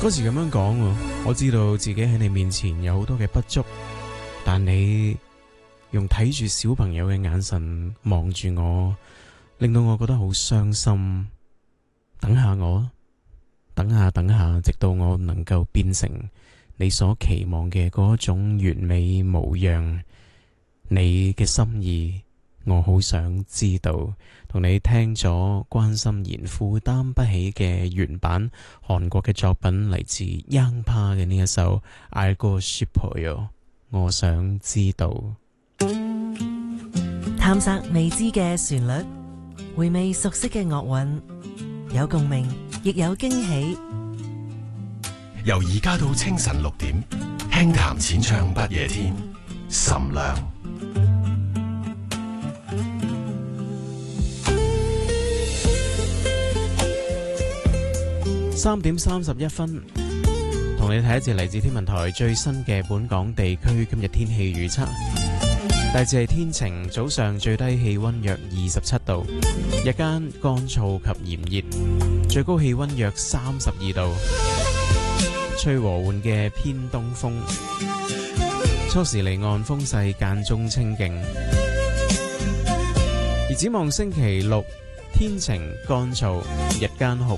嗰時咁樣講喎，我知道自己喺你面前有好多嘅不足，但你用睇住小朋友嘅眼神望住我，令到我覺得好傷心。等下我，等下，直到我能夠變成你所期望嘅嗰種完美模樣。你嘅心意我好想知道。同你聽咗關心妍負擔不起嘅原版韓國嘅作品，嚟自 Youngpa 嘅呢一首 알고 싶어요， 我想知道。 探索未知嘅旋律，回味熟悉嘅樂韻，有共鳴亦有驚喜。 由而家到清晨6點，輕談淺唱不夜天，岑亮。 3點31分，同你睇一節嚟自天文台最新嘅本港地區今日天氣預測。大致係天晴，早上最低氣溫約27度，日間乾燥及炎熱，最高氣溫約32度，吹和緩嘅偏東風，初時離岸風勢間中清勁。而展望星期六，天晴乾燥，日間酷